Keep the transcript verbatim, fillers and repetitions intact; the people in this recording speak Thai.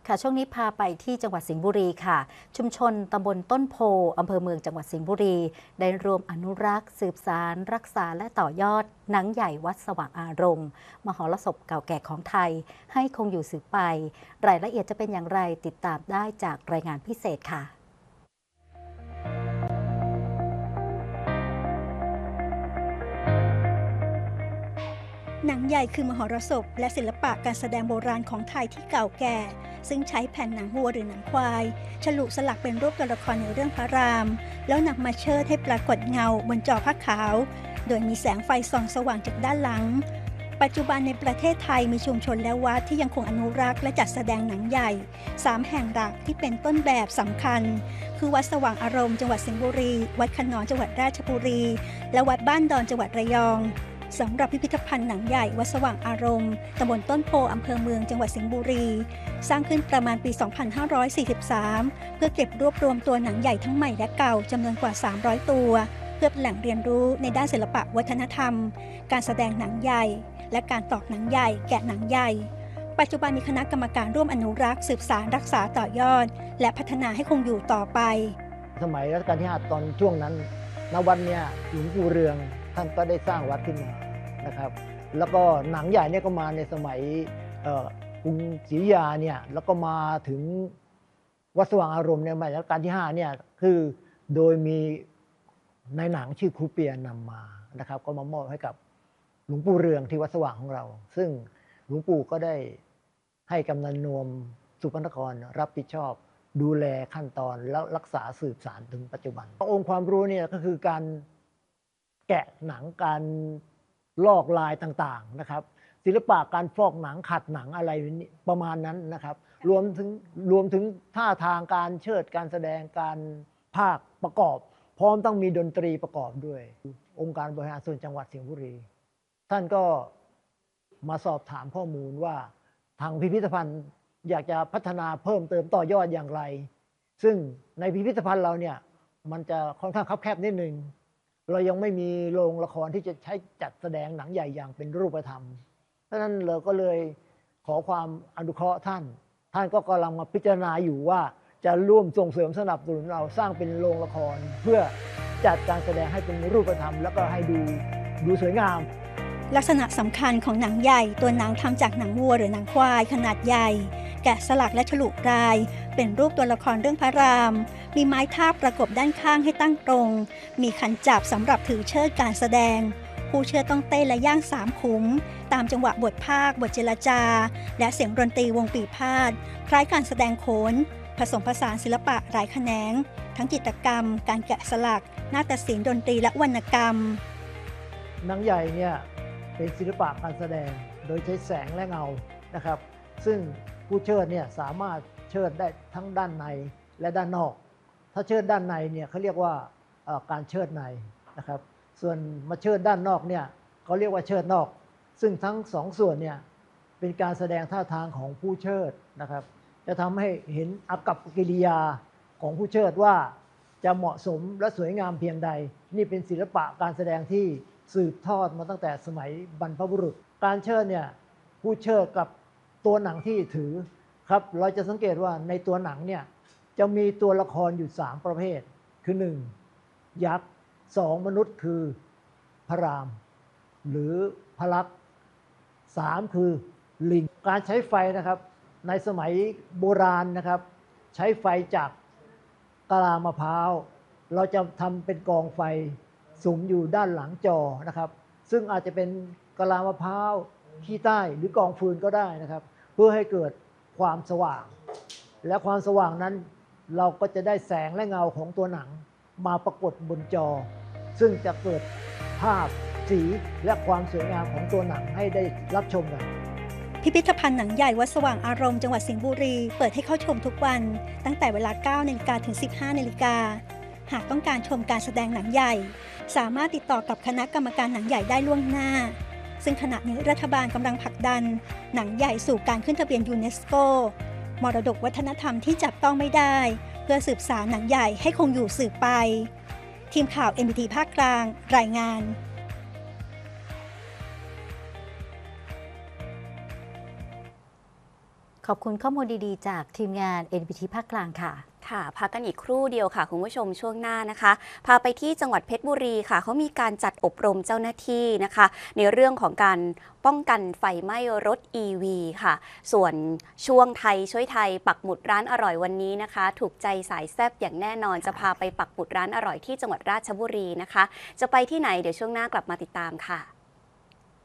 ค่ะช่วงนี้พาไปที่จังหวัดสิงห์บุรีค่ะชุมชนตำบลต้นโพอำเภอเมืองจังหวัดสิงห์บุรีได้รวมอนุรักษ์สืบสานรักษาและต่อยอดหนังใหญ่วัดสว่างอารมณ์มหรสพเก่าแก่ของไทยให้คงอยู่สืบไปรายละเอียดจะเป็นอย่างไรติดตามได้จากรายงานพิเศษค่ะหนังใหญ่คือมหรสพและศิลปะการแสดงโบราณของไทยที่เก่าแก่ซึ่งใช้แผ่นหนังวัวหรือหนังควายฉลุสลักเป็นรูปตัวละครในเรื่องพระรามแล้วนำมาเชิดให้ปรากฏเงาบนจอผ้าขาวโดยมีแสงไฟส่องสว่างจากด้านหลังปัจจุบันในประเทศไทยมีชุมชนและวัดที่ยังคงอนุรักษ์และจัดแสดงหนังใหญ่สามแห่งหลักที่เป็นต้นแบบสำคัญคือวัดสว่างอารมณ์จังหวัดสิงห์บุรีวัดขนอนจังหวัดราชบุรีและวัดบ้านดอนจังหวัดระยองสำหรับพิพิธภัณฑ์หนังใหญ่วัดสว่างอารมณ์ตำบลต้นโพอำเภอเมืองจังหวัดสิงห์บุรีสร้างขึ้นประมาณปี สองพันห้าร้อยสี่สิบสาม เพื่อเก็บรวบรวมตัวหนังใหญ่ทั้งใหม่และเก่าจำนวนกว่า สามร้อย ตัวเพื่อเป็นแหล่งเรียนรู้ในด้านศิลปะวัฒนธรรมการแสดงหนังใหญ่และการตอกหนังใหญ่แกะหนังใหญ่ปัจจุบันมีคณะกรรมการร่วมอนุรักษ์สืบสานรักษาต่อยอดและพัฒนาให้คงอยู่ต่อไปสมัยรัชกาลที่ห้าตอนช่วงนั้นณวันนี้หลวงปู่เรืองท่านก็ได้สร้างวัดขึ้นมานะครับแล้วก็หนังใหญ่เนี่ยก็มาในสมัยกรุงศรีอยุธยาเนี่ยแล้วก็มาถึงวัดสว่างอารมณ์ในสมัยรัชกาลที่ห้าเนี่ยคือโดยมีในหนังชื่อครูเปียนำมานะครับก็มามอบให้กับหลวงปู่เรืองที่วัดสว่างของเราซึ่งหลวงปู่ก็ได้ให้กำนันนวมสุพรรณนครรับผิดชอบดูแลขั้นตอนแล้วรักษาสืบสานถึงปัจจุบันองค์ความรู้เนี่ยก็คือการแกะหนังการลอกลายต่างๆนะครับศิลปะการฟอกหนังขัดหนังอะไรประมาณนั้นนะครับรวมถึงรวมถึงท่าทางการเชิดการแสดงการภาคประกอบพร้อมต้องมีดนตรีประกอบด้วยองค์การบริหารส่วนจังหวัดสิงห์บุรีท่านก็มาสอบถามข้อมูลว่าทางพิพิธภัณฑ์อยากจะพัฒนาเพิ่มเติมต่อยอดอย่างไรซึ่งในพิพิธภัณฑ์เราเนี่ยมันจะค่อนข้างคับแคบนิดนึงเรายังไม่มีโรงละครที่จะใช้จัดแสดงหนังใหญ่อย่างเป็นรูปธรรมเพราะฉะนั้นเราก็เลยขอความอนุเคราะห์ท่านท่านก็กำลังมาพิจารณาอยู่ว่าจะร่วมส่งเสริมสนับสนุนเราสร้างเป็นโรงละครเพื่อจัดการแสดงให้เป็นรูปธรรมแล้วก็ให้ดูดูสวยงามลักษณะสำคัญของหนังใหญ่ตัวหนังทำจากหนังวัวหรือหนังควายขนาดใหญ่แกะสลักและฉลุลายเป็นรูปตัวละครเรื่องพระรามมีไม้ทาบประกบด้านข้างให้ตั้งตรงมีขันจับสำหรับถือเชิดการแสดงผู้เชิดต้องเต้นและย่างสามขุมตามจังหวะบทภาคบทเจรจาและเสียงดนตรีวงปีพาทย์คล้ายการแสดงโขนผสมผสานศิลปะหลายแขนงทั้งจิตรกรรมการแกะสลักนาฏศิลป์ดนตรีและวรรณกรรมหนังใหญ่เนี่ยเป็นศิลปะการแสดงโดยใช้แสงและเงานะครับซึ่งผู้เชิดเนี่ยสามารถเชิดได้ทั้งด้านในและด้านนอกถ้าเชิดด้านในเนี่ยเขาเรียกว่าการเชิดในนะครับส่วนมาเชิดด้านนอกเนี่ยเขาเรียกว่าเชิดนอกซึ่งทั้งสองส่วนเนี่ยเป็นการแสดงท่าทางของผู้เชิดนะครับจะทำให้เห็นอากัปกิริยาของผู้เชิดว่าจะเหมาะสมและสวยงามเพียงใดนี่เป็นศิลปะการแสดงที่สืบทอดมาตั้งแต่สมัยบรรพบุรุษการเชิดเนี่ยผู้เชิดกับตัวหนังที่ถือครับเราจะสังเกตว่าในตัวหนังเนี่ยจะมีตัวละครอยู่สามประเภทคือหนึ่งยักษ์สองมนุษย์คือพระรามหรือพระลักษณ์สามคือลิงการใช้ไฟนะครับในสมัยโบราณนะครับใช้ไฟจากกะลามะพร้าวเราจะทำเป็นกองไฟสุมอยู่ด้านหลังจอนะครับซึ่งอาจจะเป็นกะลามะพร้าวขี้ใต้หรือกองฟืนก็ได้นะครับเพื่อให้เกิดความสว่างและความสว่างนั้นเราก็จะได้แสงและเงาของตัวหนังมาปรากฏบนจอซึ่งจะเกิดภาพสีและความสวยงามของตัวหนังให้ได้รับชมกันพิพิธภัณฑ์หนังใหญ่วัดสว่างอารมณ์จังหวัดสิงห์บุรีเปิดให้เข้าชมทุกวันตั้งแต่เวลา เก้านาฬิกา ถึง สิบห้านาฬิกาหากต้องการชมการแสดงหนังใหญ่สามารถติดต่อกับคณะกรรมการหนังใหญ่ได้ล่วงหน้าซึ่งขณะนี้รัฐบาลกำลังผลักดันหนังใหญ่สู่การขึ้นทะเบียนยูเนสโกมรดกวัฒนธรรมที่จับต้องไม่ได้เพื่อสืบสานหนังใหญ่ให้คงอยู่สืบไปทีมข่าว เอ็ม บี ที ภาคกลางรายงานขอบคุณข้อมูลดีๆ จากทีมงาน เอ็น พี ที ภาคกลางค่ะค่ะพักกันอีกครู่เดียวค่ะคุณผู้ชมช่วงหน้านะคะพาไปที่จังหวัดเพชรบุรีค่ะเขามีการจัดอบรมเจ้าหน้าที่นะคะในเรื่องของการป้องกันไฟไหม้รถ อี วี ค่ะส่วนช่วงไทยช่วยไทยปักหมุดร้านอร่อยวันนี้นะคะถูกใจสายแซ่บอย่างแน่นอนจะพาไปปักหมุดร้านอร่อยที่จังหวัดราชบุรีนะคะจะไปที่ไหนเดี๋ยวช่วงหน้ากลับมาติดตามค่ะ